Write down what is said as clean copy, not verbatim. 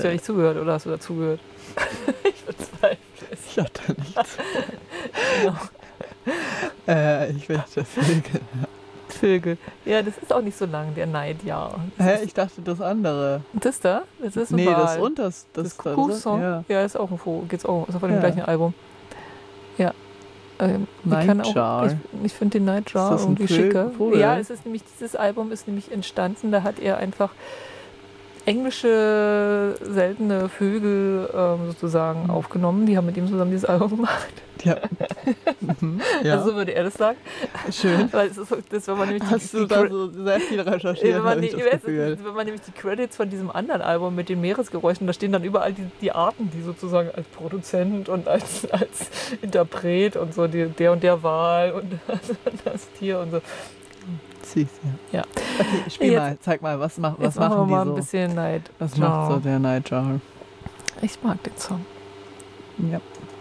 du ja nicht zugehört oder hast du dazugehört? Ich bezweifle es. Ich hab da nichts. Genau. Ich will das Vögel. Vögel. Ja, das ist auch nicht so lang, der Neidjahr. Ich dachte das andere. Das da? Das ist ein Nee, Wal. das unterste. Das Cuckoo-Song? Ja, ist auch ein Vogel. Ist auf dem gleichen Album. Ja. Nightjar. Ich finde den Nightjar irgendwie schicker. Ja, dieses Album ist nämlich entstanden, da hat er einfach englische seltene Vögel sozusagen aufgenommen. Die haben mit ihm zusammen dieses Album gemacht. Ja. Ja. Also so würde er das sagen. Schön. Weil das war man nämlich Hast du da so sehr viel recherchiert? wenn man nämlich die Credits von diesem anderen Album mit den Meeresgeräuschen, da stehen dann überall die Arten, die sozusagen als Produzent und als Interpret und so, der und der Wal und das Tier und so. Süß, ja. Okay, spiel mal, zeig mal, was machen die mal so? Ein bisschen Nightjar. Was macht so der Nightjar? Ich mag den Song. Ja.